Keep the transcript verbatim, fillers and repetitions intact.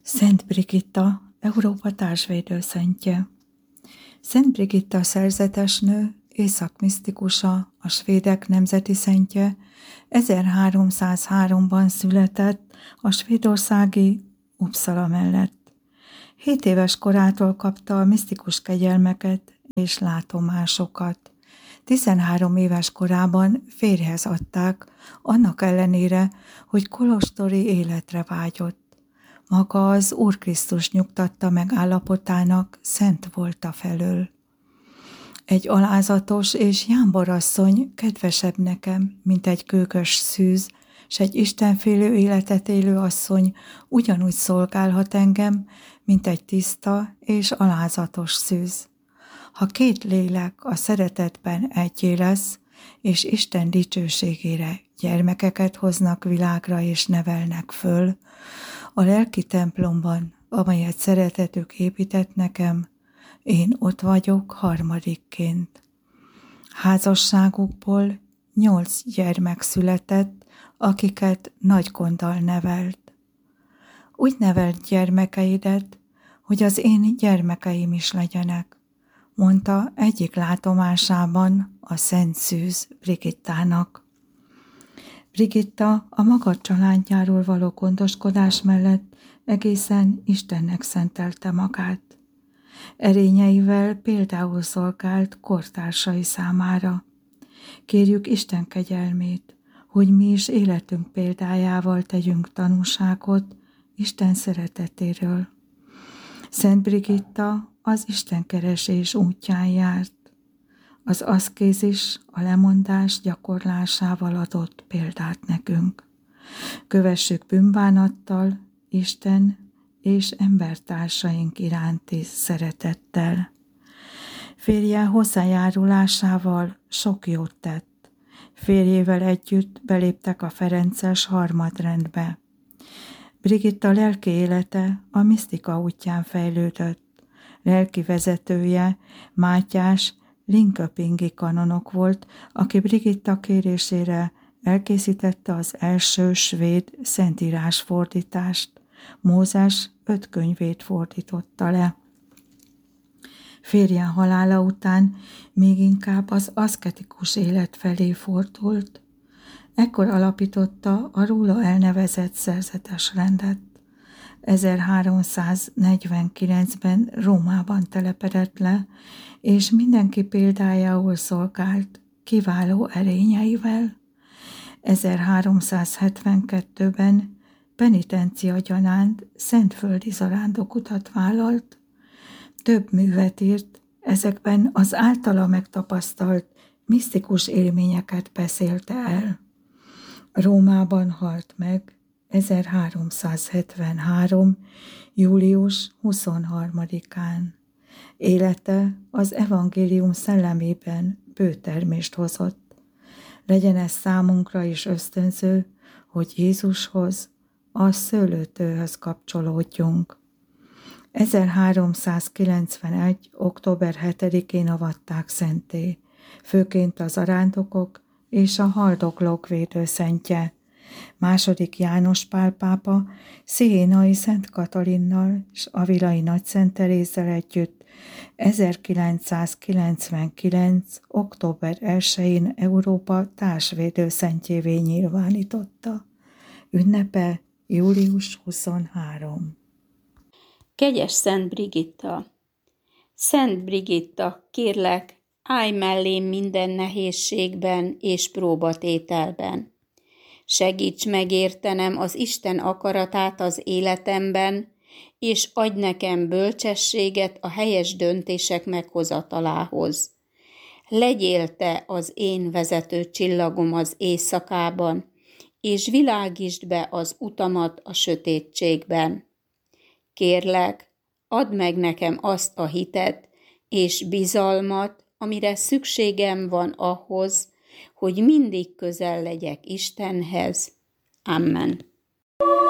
Szent Brigitta, Európa társvédőszentje. Szent Brigitta szerzetesnő, északmisztikusa, a svédek nemzeti szentje, ezerháromszázháromban született a svédországi Uppsala mellett. Hét éves korától kapta a misztikus kegyelmeket és látomásokat. Tizenhárom éves korában férjhez adták, annak ellenére, hogy kolostori életre vágyott. Maga az Úr Krisztus nyugtatta meg állapotának, szent volt a felől. Egy alázatos és jámborasszony kedvesebb nekem, mint egy kőkös szűz, s egy istenfélő életet élő asszony ugyanúgy szolgálhat engem, mint egy tiszta és alázatos szűz. Ha két lélek a szeretetben egyé lesz, és Isten dicsőségére gyermekeket hoznak világra és nevelnek föl, a lelki templomban, amelyet szeretetük épített nekem, én ott vagyok harmadikként. Házasságukból nyolc gyermek született, akiket nagy gonddal nevelt. Úgy nevelt gyermekeidet, hogy az én gyermekeim is legyenek, mondta egyik látomásában a Szent Szűz Brigittának. Brigitta a maga családjáról való gondoskodás mellett egészen Istennek szentelte magát. Erényeivel például szolgált kortársai számára. Kérjük Isten kegyelmét, hogy mi is életünk példájával tegyünk tanúságot Isten szeretetéről. Szent Brigitta az istenkeresés útján járt. Az aszkézis, a lemondás gyakorlásával adott példát nekünk. Kövessük bűnbánattal, Isten és embertársaink iránti szeretettel. Férje hozzájárulásával sok jót tett. Férjével együtt beléptek a ferences harmadrendbe. Brigitta lelki élete a misztika útján fejlődött. Lelki vezetője Mátyás linköpingi kanonok volt, aki Brigitta kérésére elkészítette az első svéd szentírás fordítást. Mózes öt könyvét fordította le. Férje halála után még inkább az aszketikus élet felé fordult. Ekkor alapította a róla elnevezett szerzetesrendet. ezerháromszáznegyvenkilencben Rómában telepedett le, és mindenki példájául szolgált kiváló erényeivel. ezerháromszázhetvenkettőben penitencia gyanánt szentföldi zarándokutat vállalt. Több művet írt, ezekben az általa megtapasztalt misztikus élményeket beszélte el. Rómában halt meg ezerháromszázhetvenhárom. július huszonharmadikán. Élete az evangélium szellemében bőtermést hozott. Legyen ez számunkra is ösztönző, hogy Jézushoz, a szőlőtőhöz kapcsolódjunk. ezerháromszázkilencvenegy. október hetedikén avatták szentté, főként az arándokok és a haldoklók védőszentje. Második János Pál pápa Sziénai Szent Katalinnal és Avilai Nagy Szent Terézzel együtt ezerkilencszázkilencvenkilenc. október elsején Európa társvédőszentjévé nyilvánította. Ünnepe július huszonharmadika. Kegyes Szent Brigitta! Szent Brigitta, kérlek, állj mellém minden nehézségben és próbatételben. Segíts megértenem az Isten akaratát az életemben, és adj nekem bölcsességet a helyes döntések meghozatalához. Legyél te az én vezető csillagom az éjszakában, és világítsd be az utamat a sötétségben. Kérlek, add meg nekem azt a hitet és bizalmat, amire szükségem van ahhoz, hogy mindig közel legyek Istenhez. Amen.